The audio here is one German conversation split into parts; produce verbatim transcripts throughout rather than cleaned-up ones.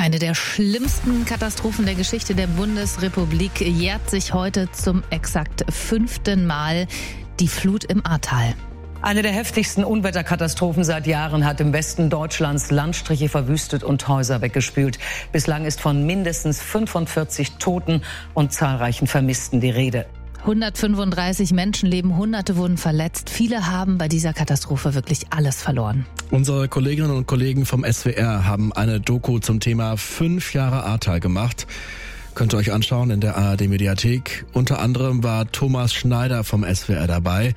Eine der schlimmsten Katastrophen der Geschichte der Bundesrepublik jährt sich heute zum exakt fünften Mal: die Flut im Ahrtal. Eine der heftigsten Unwetterkatastrophen seit Jahren hat im Westen Deutschlands Landstriche verwüstet und Häuser weggespült. Bislang ist von mindestens fünfundvierzig Toten und zahlreichen Vermissten die Rede. hundertfünfunddreißig Menschenleben, Hunderte wurden verletzt. Viele haben bei dieser Katastrophe wirklich alles verloren. Unsere Kolleginnen und Kollegen vom S W R haben eine Doku zum Thema fünf Jahre Ahrtal gemacht. Könnt ihr euch anschauen in der A R D-Mediathek. Unter anderem war Thomas Schneider vom S W R dabei.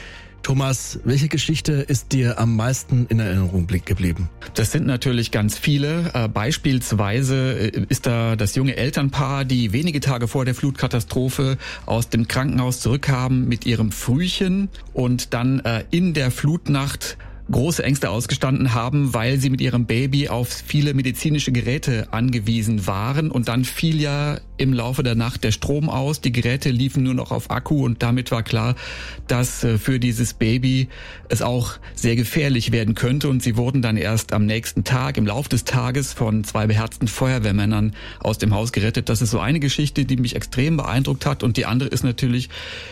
Thomas, welche Geschichte ist dir am meisten in Erinnerung geblieben? Das sind natürlich ganz viele. Äh, beispielsweise ist da das junge Elternpaar, die wenige Tage vor der Flutkatastrophe aus dem Krankenhaus zurückkamen mit ihrem Frühchen und dann äh, in der Flutnacht große Ängste ausgestanden haben, weil sie mit ihrem Baby auf viele medizinische Geräte angewiesen waren. Und dann fiel ja im Laufe der Nacht der Strom aus. Die Geräte liefen nur noch auf Akku und damit war klar, dass für dieses Baby es auch sehr gefährlich werden könnte. Und sie wurden dann erst am nächsten Tag, im Lauf des Tages, von zwei beherzten Feuerwehrmännern aus dem Haus gerettet. Das ist so eine Geschichte, die mich extrem beeindruckt hat. Und die andere ist natürlich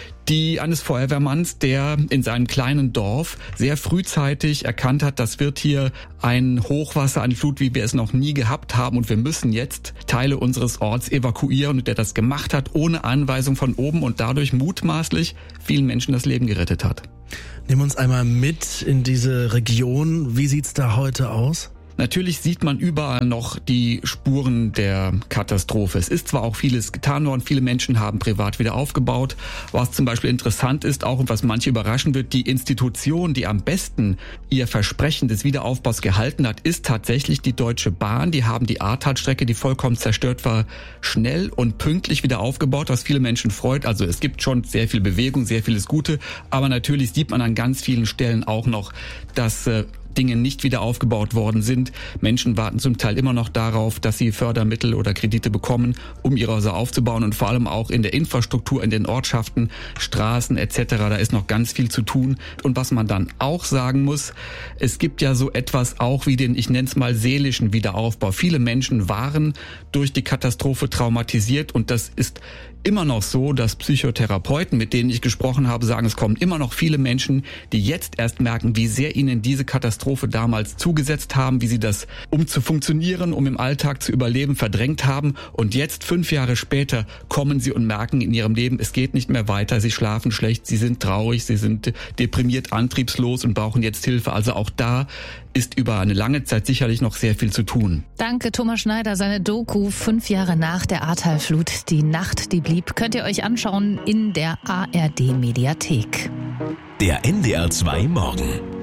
die eines Feuerwehrmanns, der in seinem kleinen Dorf sehr frühzeitig erkannt hat, das wird hier ein Hochwasser, eine Flut, wie wir es noch nie gehabt haben und wir müssen jetzt Teile unseres Orts evakuieren, und der das gemacht hat ohne Anweisung von oben und dadurch mutmaßlich vielen Menschen das Leben gerettet hat. Nimm uns einmal mit in diese Region. Wie sieht's da heute aus? Natürlich sieht man überall noch die Spuren der Katastrophe. Es ist zwar auch vieles getan worden, viele Menschen haben privat wieder aufgebaut. Was zum Beispiel interessant ist auch und was manche überraschen wird, die Institution, die am besten ihr Versprechen des Wiederaufbaus gehalten hat, ist tatsächlich die Deutsche Bahn. Die haben die Ahrtalstrecke, die vollkommen zerstört war, schnell und pünktlich wieder aufgebaut, was viele Menschen freut. Also es gibt schon sehr viel Bewegung, sehr vieles Gute, aber natürlich sieht man an ganz vielen Stellen auch noch, dass äh, Dinge nicht wieder aufgebaut worden sind. Menschen warten zum Teil immer noch darauf, dass sie Fördermittel oder Kredite bekommen, um ihre Häuser aufzubauen, und vor allem auch in der Infrastruktur, in den Ortschaften, Straßen et cetera. Da ist noch ganz viel zu tun. Und was man dann auch sagen muss, es gibt ja so etwas auch wie den, ich nenne es mal, seelischen Wiederaufbau. Viele Menschen waren durch die Katastrophe traumatisiert, und das ist immer noch so, dass Psychotherapeuten, mit denen ich gesprochen habe, sagen, es kommen immer noch viele Menschen, die jetzt erst merken, wie sehr ihnen diese Katastrophe damals zugesetzt haben, wie sie das, um zu funktionieren, um im Alltag zu überleben, verdrängt haben. Und jetzt, fünf Jahre später, kommen sie und merken in ihrem Leben, es geht nicht mehr weiter, sie schlafen schlecht, sie sind traurig, sie sind deprimiert, antriebslos und brauchen jetzt Hilfe. Also auch da ist über eine lange Zeit sicherlich noch sehr viel zu tun. Danke, Thomas Schneider. Seine Doku fünf Jahre nach der Ahrtalflut, die Nacht, die blieb, könnt ihr euch anschauen in der A R D-Mediathek. Der N D R zwei Morgen.